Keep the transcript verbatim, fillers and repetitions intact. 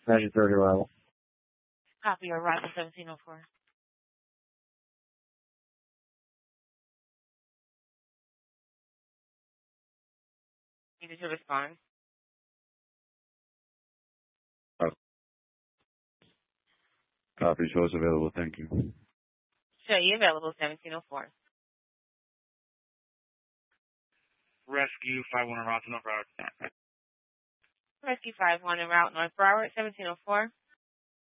Magic thirty arrival. Copy arrival seventeen oh four. Needed to respond. Oh. Copy. Show is available. Thank you. Show you available seventeen oh four. Rescue five one en route to North Broward. Rescue five one en route North Broward seventeen oh four.